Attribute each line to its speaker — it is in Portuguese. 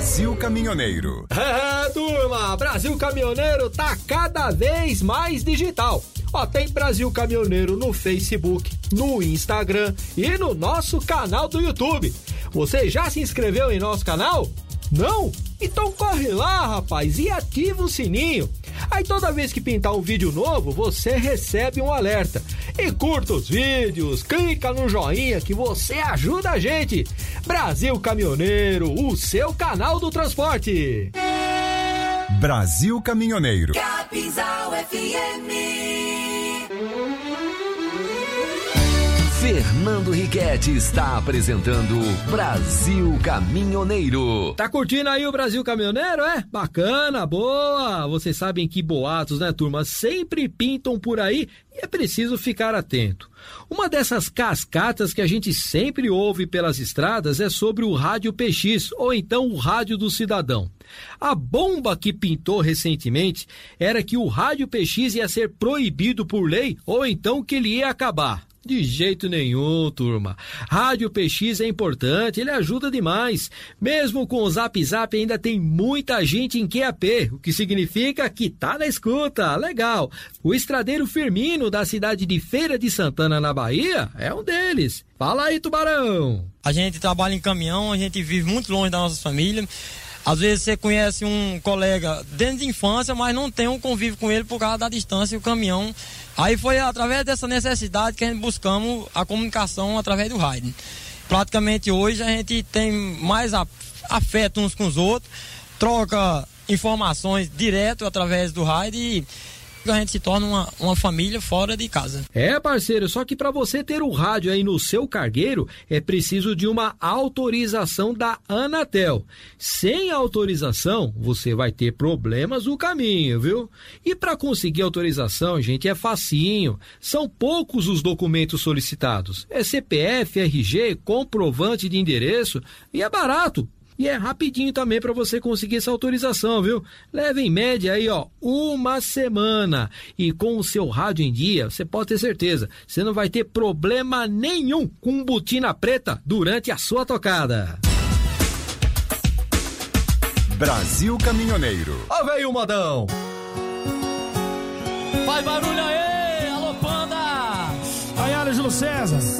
Speaker 1: Brasil Caminhoneiro.
Speaker 2: Turma, Brasil Caminhoneiro tá cada vez mais digital. Ó, tem Brasil Caminhoneiro no Facebook, no Instagram e no nosso canal do YouTube. Você já se inscreveu em nosso canal? Não? Então corre lá, rapaz, e ativa o sininho. Aí toda vez que pintar um vídeo novo, você recebe um alerta. E curta os vídeos, clica no joinha que você ajuda a gente. Brasil Caminhoneiro, o seu canal do transporte.
Speaker 1: Brasil Caminhoneiro.
Speaker 3: Capinzal FM.
Speaker 4: Fernando Riquetti está apresentando Brasil Caminhoneiro.
Speaker 2: Tá curtindo aí o Brasil Caminhoneiro, é? Bacana, boa! Vocês sabem que boatos, né, turma, sempre pintam por aí e é preciso ficar atento. Uma dessas cascatas que a gente sempre ouve pelas estradas é sobre o rádio PX, ou então o rádio do cidadão. A bomba que pintou recentemente era que o rádio PX ia ser proibido por lei, ou então que ele ia acabar. De jeito nenhum, turma. Rádio PX é importante, ele ajuda demais. Mesmo com o Zap Zap ainda tem muita gente em QAP, o que significa que tá na escuta. Legal. O estradeiro Firmino, da cidade de Feira de Santana, na Bahia, é um deles. Fala aí, Tubarão.
Speaker 5: A gente trabalha em caminhão, a gente vive muito longe da nossa família. Às vezes você conhece um colega desde a infância, mas não tem um convívio com ele por causa da distância e o caminhão. Aí foi através dessa necessidade que a gente buscamos a comunicação através do rádio. Praticamente hoje a gente tem mais afeto uns com os outros, troca informações direto através do rádio e a gente se torna uma família fora de casa.
Speaker 2: É, parceiro, só que para você ter o rádio aí no seu cargueiro é preciso de uma autorização da Anatel. Sem autorização, você vai ter problemas no caminho, viu? E para conseguir autorização, gente, é facinho. São poucos os documentos solicitados. É CPF, RG, comprovante de endereço e é barato. E é rapidinho também para você conseguir essa autorização, viu? Leva em média aí, ó, 1 semana. E com o seu rádio em dia, você pode ter certeza, você não vai ter problema nenhum com botina preta durante a sua tocada.
Speaker 1: Brasil Caminhoneiro.
Speaker 2: Ó, veio modão.
Speaker 6: Faz barulho aí, alô, Panda. Aí, Júlio César.